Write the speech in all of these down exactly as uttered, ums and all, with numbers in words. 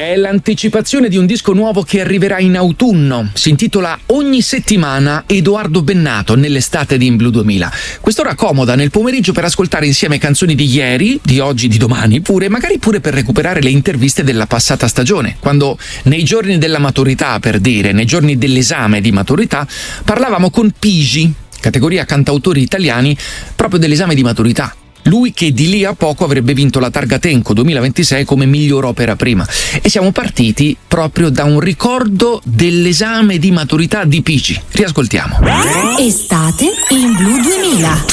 È l'anticipazione di un disco nuovo che arriverà in autunno. Si intitola Ogni settimana Edoardo Bennato nell'estate di In Blu duemila. Quest'ora comoda nel pomeriggio per ascoltare insieme canzoni di ieri, di oggi, di domani, pure, magari pure per recuperare le interviste della passata stagione, quando nei giorni della maturità, per dire, nei giorni dell'esame di maturità, parlavamo con Pigi, categoria cantautori italiani, proprio dell'esame di maturità. Lui che di lì a poco avrebbe vinto la Targa Tenco duemilaventisei come miglior opera prima. E siamo partiti proprio da un ricordo dell'esame di maturità di Pigi. Riascoltiamo. Estate in Blu duemila.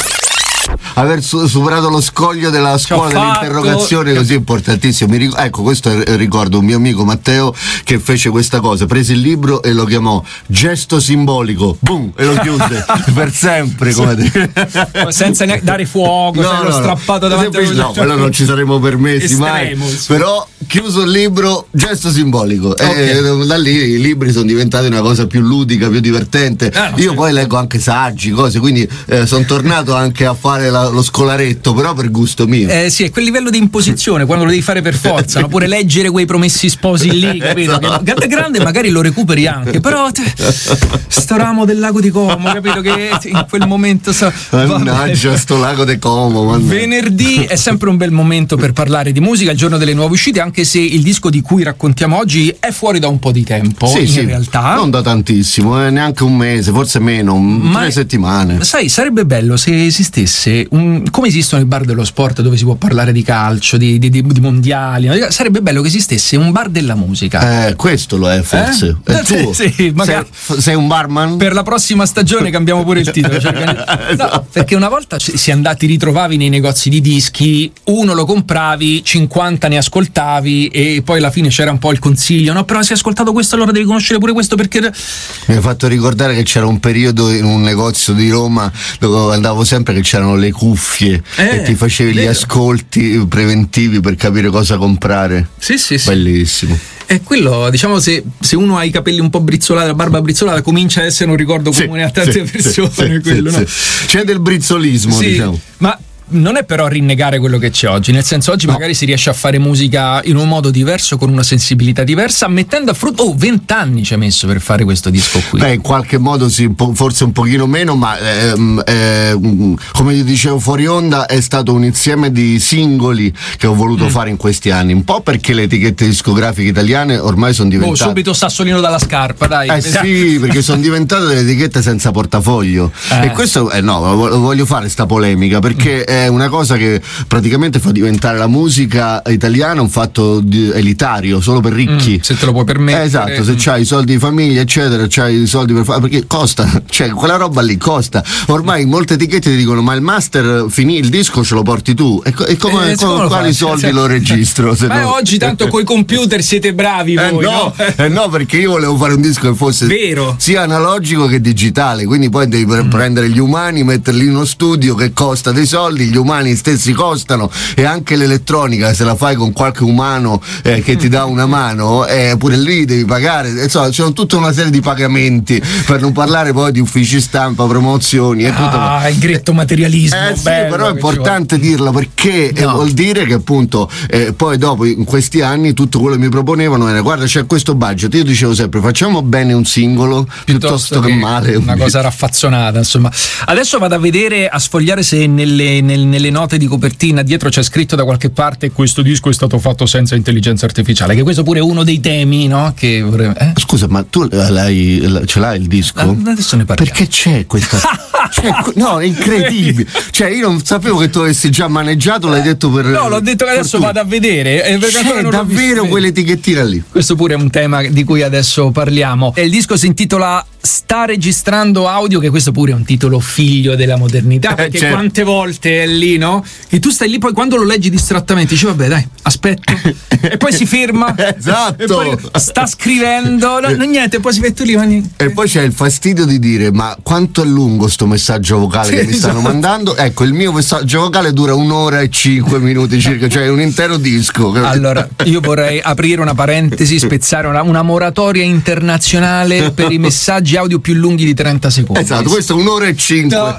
Aver su- superato lo scoglio della scuola dell'interrogazione così importantissimo. Mi ric- ecco, questo è il ricordo un mio amico Matteo che fece questa cosa, prese il libro e lo chiamò gesto simbolico, boom, e lo chiuse per sempre, come dire. Senza neanche dare fuoco, no, no, no, strappato no. davanti a No, quello non ci saremmo permessi mai. Però chiuso il libro, gesto simbolico. Okay. E da lì i libri sono diventati una cosa più ludica, più divertente. Ah, no, Io sì. poi leggo anche saggi, cose, quindi eh, sono tornato anche a fare la, lo scolaretto, però per gusto mio. Eh sì, è quel livello di imposizione quando lo devi fare per forza, no? Pure leggere quei Promessi Sposi lì, capito? Esatto. Che grande magari lo recuperi anche, però te, sto ramo del lago di Como, capito? Che in quel momento so, mannaggia sto lago di Como. Mannaggia. Venerdì è sempre un bel momento per parlare di musica, il giorno delle nuove uscite, anche se il disco di cui raccontiamo oggi è fuori da un po' di tempo, sì, in sì, realtà. Non da tantissimo, eh, neanche un mese, forse meno, Ma tre settimane. Sai, sarebbe bello se esistesse un, come esistono i bar dello sport dove si può parlare di calcio, di, di, di, di mondiali, no? Sarebbe bello che esistesse un bar della musica. Eh, questo lo è forse. Eh? È tuo. Sì, sì, magari. Sei, sei un barman? Per la prossima stagione cambiamo pure il titolo. Cioè, no, perché una volta si è andati, ritrovavi nei negozi di dischi, uno lo compravi, cinquanta ne ascoltavi e poi alla fine c'era un po' il consiglio, no? Però se hai ascoltato questo allora devi conoscere pure questo perché... Mi hai fatto ricordare che c'era un periodo in un negozio di Roma dove andavo sempre che c'erano le cuffie eh, e ti facevi vero. gli ascolti preventivi per capire cosa comprare. Sì, sì, sì. Bellissimo. E quello, diciamo, se, se uno ha i capelli un po' brizzolati, la barba brizzolata, comincia a essere un ricordo comune sì, a tante sì, persone. Sì, quello, sì, no? sì. C'è del brizzolismo, sì, diciamo. Ma non è però rinnegare quello che c'è oggi, nel senso oggi no. magari si riesce a fare musica in un modo diverso, con una sensibilità diversa, mettendo a frutto, oh, vent'anni ci ha messo per fare questo disco qui. Beh, in qualche modo sì, forse un pochino meno, ma ehm, ehm, come ti dicevo fuori onda è stato un insieme di singoli che ho voluto mm. fare in questi anni, un po' perché le etichette discografiche italiane ormai sono diventate... Oh, subito sassolino dalla scarpa, dai. Eh sì, perché sono diventate delle etichette senza portafoglio. Eh. E questo, eh, no, voglio fare sta polemica, perché... Mm. è una cosa che praticamente fa diventare la musica italiana un fatto di, elitario, solo per ricchi. Mm, se te lo puoi permettere. Eh, esatto, se c'hai i soldi di famiglia, eccetera, c'hai i soldi per fare, perché costa, cioè quella roba lì costa. Ormai molte etichette ti dicono "Ma il master finì, il disco ce lo porti tu". E, co- e come, eh, come quali fai? soldi cioè, lo registro? Se ma no... oggi tanto coi computer siete bravi eh, voi, no, no? Eh no, perché io volevo fare un disco che fosse vero, sia analogico che digitale, quindi poi devi mm. prendere gli umani, metterli in uno studio che costa dei soldi, gli umani stessi costano, e anche l'elettronica se la fai con qualche umano eh, che ti dà una mano, eh, pure lì devi pagare, insomma c'è tutta una serie di pagamenti, per non parlare poi di uffici stampa, promozioni e ah, tutto. il gretto materialismo, eh, sì, bello, però è importante dirlo, perché no. eh, vuol dire che appunto eh, poi dopo in questi anni tutto quello che mi proponevano era guarda c'è questo budget, io dicevo sempre facciamo bene un singolo piuttosto, piuttosto che, che male una cosa raffazzonata, insomma. Adesso vado a vedere, a sfogliare se nelle, nel, nelle note di copertina dietro c'è scritto da qualche parte questo disco è stato fatto senza intelligenza artificiale, che questo pure è uno dei temi, no? Che vorrei... eh? Scusa, ma tu l'hai, ce l'hai il disco? Adesso ne parliamo. Perché c'è questa cioè, no, è incredibile, cioè io non sapevo che tu avessi già maneggiato, l'hai detto per no, l'ho detto che adesso vado a vedere, eh, c'è non davvero quell'etichettina lì. Questo pure è un tema di cui adesso parliamo. E il disco si intitola Sta registrando audio, che questo pure è un titolo figlio della modernità, perché eh, certo. quante volte è lì, no? Che tu stai lì, poi quando lo leggi distrattamente dici vabbè dai, aspetto e poi si ferma, esatto, e poi sta scrivendo, no, no, niente, e poi si mette lì, ma e poi c'è il fastidio di dire ma quanto è lungo sto messaggio vocale sì, che mi stanno esatto. mandando. Ecco, il mio messaggio vocale dura un'ora e cinque minuti circa, cioè un intero disco. Allora io vorrei aprire una parentesi, spezzare una, una moratoria internazionale per i messaggi audio più lunghi di trenta secondi. Esatto, questo è un'ora e cinque. No.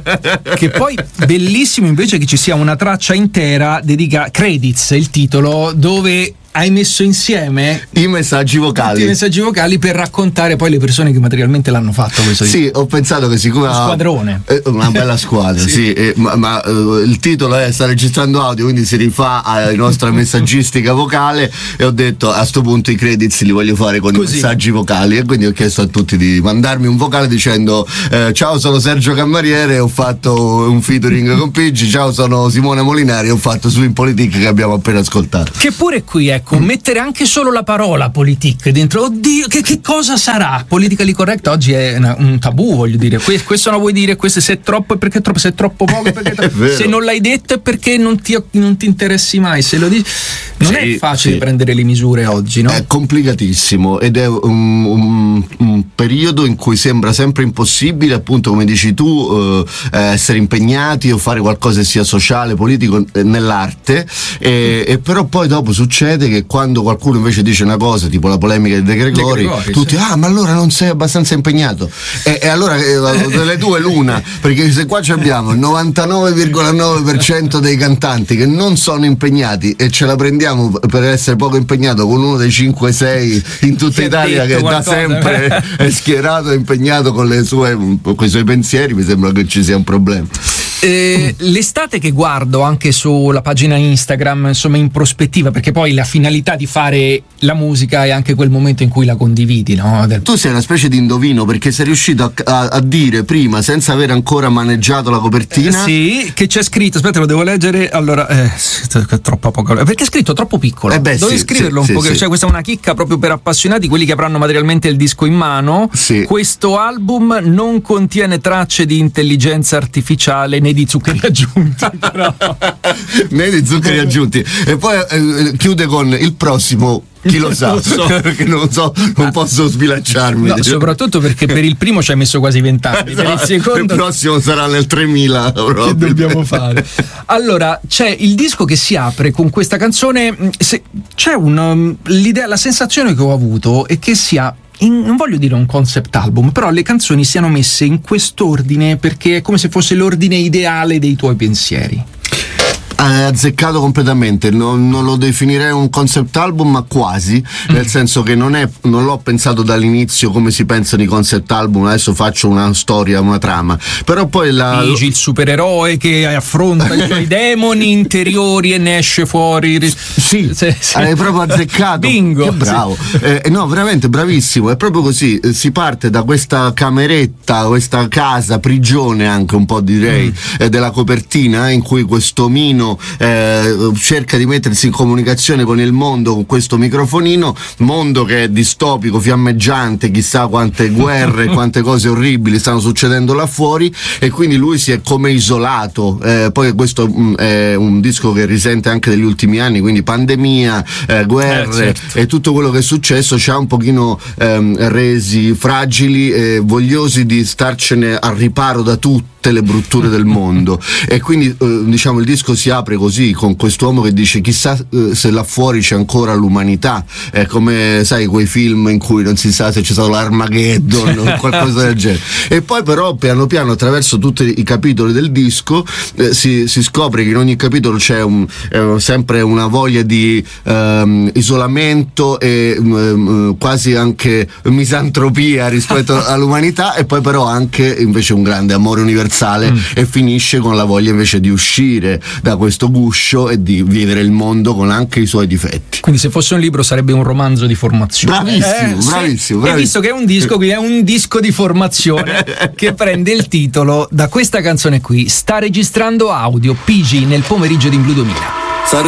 Che poi bellissimo invece che ci sia una traccia intera dedicata, Credits il titolo, dove hai messo insieme i messaggi vocali. I messaggi vocali per raccontare poi le persone che materialmente l'hanno fatto questo. Sì, ho pensato che siccome uno squadrone. Eh, una bella squadra, sì, sì eh, ma, ma uh, il titolo è sta registrando audio, quindi si rifà alla nostra messaggistica vocale, e ho detto a sto punto i credits li voglio fare con Così. i messaggi vocali, e quindi ho chiesto a tutti di mandarmi un vocale dicendo eh, ciao, sono Sergio Cammariere, ho fatto un featuring con Pigi, ciao, sono Simone Molinari, ho fatto Swing Politique che abbiamo appena ascoltato. Che pure qui, ecco, mm. mettere anche solo la parola politique dentro, oddio, che, che cosa sarà? Politically correct oggi è una, un tabù, voglio dire, que- questo non vuoi dire, questo se è troppo è perché è troppo, se è troppo poco è perché è troppo. Se non l'hai detto è perché non ti, non ti interessi mai, se lo dici non sì, è facile sì. prendere le misure oggi, no? È complicatissimo ed è un, un, un periodo in cui sembra sempre impossibile, appunto come dici tu, eh, essere impegnati o fare qualcosa che sia sociale, politico, eh, nell'arte, e, e però poi dopo succede che quando qualcuno invece dice una cosa tipo la polemica di De Gregori, De Gregori tutti sì. ah ma allora non sei abbastanza impegnato, e, e allora eh, delle due l'una, perché se qua abbiamo il novantanove virgola nove per cento dei cantanti che non sono impegnati e ce la prendiamo per essere poco impegnato con uno dei cinque sei in tutta che Italia che qualcosa, da sempre è schierato e impegnato con le sue con i suoi pensieri, mi sembra che ci sia un problema. Eh, l'estate che guardo anche sulla pagina Instagram, insomma, in prospettiva, perché poi la finalità di fare la musica è anche quel momento in cui la condividi, no? Del... Tu sei una specie di indovino, perché sei riuscito a, a, a dire prima, senza aver ancora maneggiato la copertina, eh, sì, che c'è scritto, aspetta, lo devo leggere, allora eh, è troppo poco, perché è scritto troppo piccolo, eh beh, dovevi sì, scriverlo sì, un sì, po', sì. Cioè questa è una chicca proprio per appassionati, quelli che avranno materialmente il disco in mano. Sì. Questo album non contiene tracce di intelligenza artificiale né di zuccheri aggiunti, però. né di zuccheri aggiunti, e poi eh, chiude con il prossimo chi lo sa, so. Perché non so, non posso sbilanciarmi. No, soprattutto perché per il primo ci hai messo quasi vent'anni, esatto. Per il secondo il prossimo sarà nel tremila proprio. Che dobbiamo fare? Allora, c'è il disco che si apre con questa canzone, se, c'è un, l'idea, la sensazione che ho avuto è che sia In, non voglio dire un concept album, però le canzoni siano messe in quest'ordine perché è come se fosse l'ordine ideale dei tuoi pensieri. Ha azzeccato completamente, non, non lo definirei un concept album, ma quasi, mm. nel senso che non è, non l'ho pensato dall'inizio come si pensano i concept album, adesso faccio una storia, una trama, però poi la... Dici il supereroe che affronta i suoi demoni interiori e ne esce fuori. Sì, sì, sì. Hai proprio azzeccato. Bingo. Che bravo. Sì. Eh, no, veramente bravissimo, è proprio così, si parte da questa cameretta, questa casa, prigione anche un po' direi, mm. eh, della copertina, in cui questo omino Eh, cerca di mettersi in comunicazione con il mondo con questo microfonino, mondo che è distopico, fiammeggiante, chissà quante guerre, quante cose orribili stanno succedendo là fuori, e quindi lui si è come isolato. Eh, poi questo mh, è un disco che risente anche degli ultimi anni, quindi pandemia, eh, guerre, eh, certo. E tutto quello che è successo ci ha un pochino ehm, resi fragili e vogliosi di starcene al riparo da tutte le brutture del mondo. E quindi eh, diciamo il disco si apre così, con quest'uomo che dice chissà eh, se là fuori c'è ancora l'umanità, è come sai quei film in cui non si sa se c'è stato l'Armageddon o qualcosa del genere. E poi però piano piano attraverso tutti i capitoli del disco eh, si, si scopre che in ogni capitolo c'è un, eh, sempre una voglia di ehm, isolamento e ehm, quasi anche misantropia rispetto all'umanità, e poi però anche invece un grande amore universale. Mm. E finisce con la voglia invece di uscire da questo guscio e di vivere il mondo con anche i suoi difetti. Quindi se fosse un libro sarebbe un romanzo di formazione. Bravissimo, eh, bravissimo, sì. bravissimo. E visto che è un disco, qui è un disco di formazione che prende il titolo da questa canzone qui. Sta registrando audio Pigi nel pomeriggio di In Blu duemila.